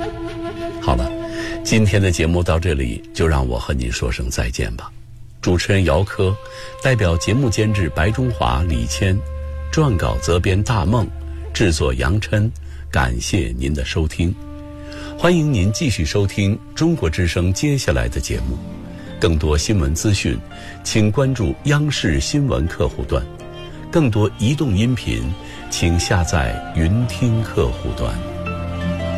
好了，今天的节目到这里，就让我和您说声再见吧。主持人姚科，代表节目监制白中华、李谦，撰稿责编大梦，制作杨琛，感谢您的收听。欢迎您继续收听中国之声接下来的节目。更多新闻资讯，请关注央视新闻客户端。更多移动音频，请下载云听客户端。